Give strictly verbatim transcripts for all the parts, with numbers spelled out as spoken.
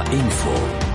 Info.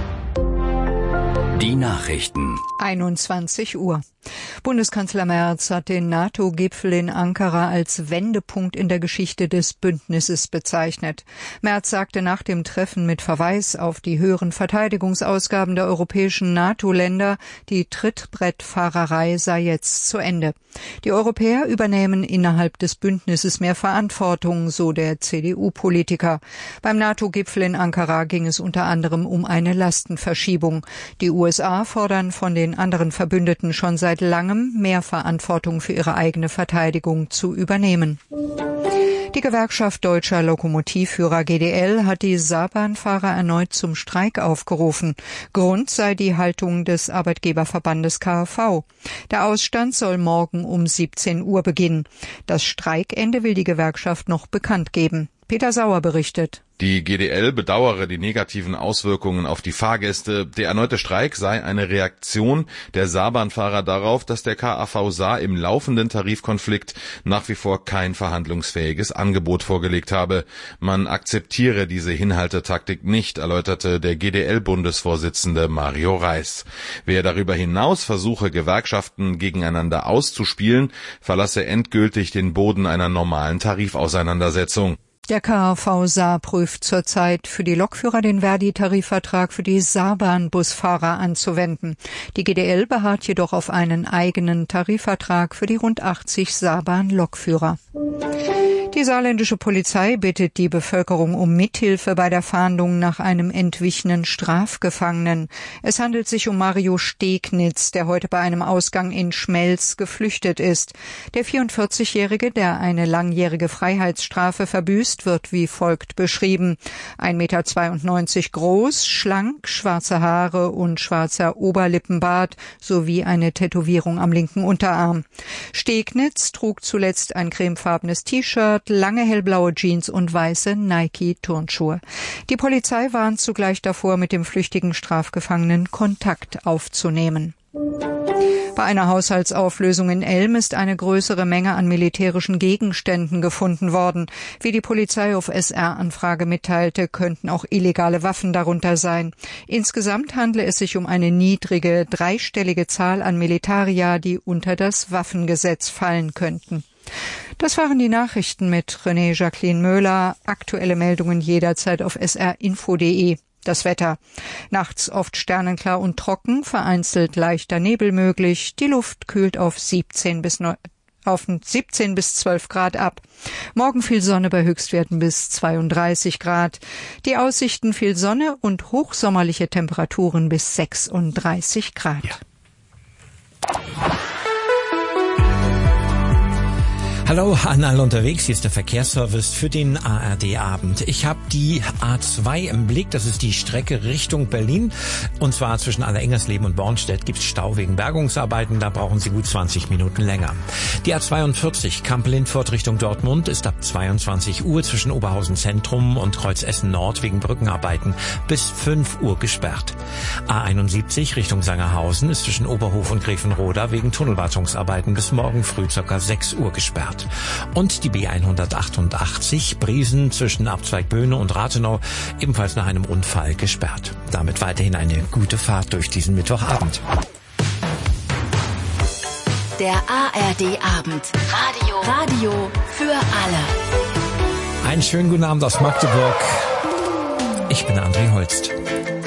Die Nachrichten. einundzwanzig Uhr. Bundeskanzler Merz hat den NATO-Gipfel in Ankara als Wendepunkt in der Geschichte des Bündnisses bezeichnet. Merz sagte nach dem Treffen mit Verweis auf die höheren Verteidigungsausgaben der europäischen NATO-Länder, die Trittbrettfahrerei sei jetzt zu Ende. Die Europäer übernehmen innerhalb des Bündnisses mehr Verantwortung, so der C D U-Politiker. Beim NATO-Gipfel in Ankara ging es unter anderem um eine Lastenverschiebung. Die U S A fordern von den anderen Verbündeten schon seit langem mehr Verantwortung für ihre eigene Verteidigung zu übernehmen. Die Gewerkschaft Deutscher Lokomotivführer G D L hat die Saarbahnfahrer erneut zum Streik aufgerufen. Grund sei die Haltung des Arbeitgeberverbandes K A V. Der Ausstand soll morgen um siebzehn Uhr beginnen. Das Streikende will die Gewerkschaft noch bekannt geben. Peter Sauer berichtet. Die G D L bedauere die negativen Auswirkungen auf die Fahrgäste. Der erneute Streik sei eine Reaktion der Saarbahnfahrer darauf, dass der K A V Saar im laufenden Tarifkonflikt nach wie vor kein verhandlungsfähiges Angebot vorgelegt habe. Man akzeptiere diese Hinhaltetaktik nicht, erläuterte der G D L-Bundesvorsitzende Mario Reis. Wer darüber hinaus versuche, Gewerkschaften gegeneinander auszuspielen, verlasse endgültig den Boden einer normalen Tarifauseinandersetzung. Der K A V Saar prüft zurzeit für die Lokführer den Verdi-Tarifvertrag für die Saarbahn-Busfahrer anzuwenden. Die G D L beharrt jedoch auf einen eigenen Tarifvertrag für die rund achtzig Saarbahn-Lokführer. Die saarländische Polizei bittet die Bevölkerung um Mithilfe bei der Fahndung nach einem entwichenen Strafgefangenen. Es handelt sich um Mario Stegnitz, der heute bei einem Ausgang in Schmelz geflüchtet ist. Der vierundvierzigjährige, der eine langjährige Freiheitsstrafe verbüßt, wird wie folgt beschrieben. ein Meter zweiundneunzig groß, schlank, schwarze Haare und schwarzer Oberlippenbart sowie eine Tätowierung am linken Unterarm. Stegnitz trug zuletzt ein cremefarbenes T-Shirt, lange hellblaue Jeans und weiße Nike-Turnschuhe. Die Polizei warnt zugleich davor, mit dem flüchtigen Strafgefangenen Kontakt aufzunehmen. Bei einer Haushaltsauflösung in Elm ist eine größere Menge an militärischen Gegenständen gefunden worden. Wie die Polizei auf S R-Anfrage mitteilte, könnten auch illegale Waffen darunter sein. Insgesamt handle es sich um eine niedrige, dreistellige Zahl an Militaria, die unter das Waffengesetz fallen könnten. Das waren die Nachrichten mit René Jacqueline Möhler. Aktuelle Meldungen jederzeit auf s r info punkt d e. Das Wetter. Nachts oft sternenklar und trocken, vereinzelt leichter Nebel möglich. Die Luft kühlt auf siebzehn bis zwölf Grad ab. Morgen viel Sonne bei Höchstwerten bis zweiunddreißig Grad. Die Aussichten viel Sonne und hochsommerliche Temperaturen bis sechsunddreißig Grad. Ja. Hallo an alle unterwegs, hier ist der Verkehrsservice für den A R D-Abend. Ich habe die A zwei im Blick, das ist die Strecke Richtung Berlin. Und zwar zwischen Allerengersleben und Bornstedt gibt es Stau wegen Bergungsarbeiten, da brauchen Sie gut zwanzig Minuten länger. Die A zweiundvierzig Kamp-Lindfort Richtung Dortmund ist ab zweiundzwanzig Uhr zwischen Oberhausen Zentrum und Kreuz-Essen Nord wegen Brückenarbeiten bis fünf Uhr gesperrt. A einundsiebzig Richtung Sangerhausen ist zwischen Oberhof und Grevenroda wegen Tunnelwartungsarbeiten bis morgen früh ca. sechs Uhr gesperrt. Und die B hundertachtundachtzig Briesen zwischen Abzweigböhne und Rathenau ebenfalls nach einem Unfall gesperrt. Damit weiterhin eine gute Fahrt durch diesen Mittwochabend. Der A R D-Abend. Radio. Radio für alle. Einen schönen guten Abend aus Magdeburg. Ich bin André Holst.